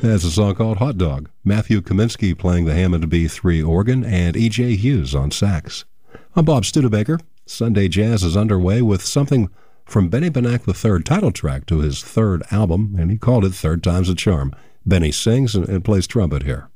That's a song called Hot Dog. Matthew Kaminsky playing the Hammond B3 organ and E.J. Hughes on sax. I'm Bob Studebaker. Sunday Jazz is underway with something from Benny Benack, the third title track to his third album, and he called it Third Time's a Charm. Benny sings and plays trumpet here.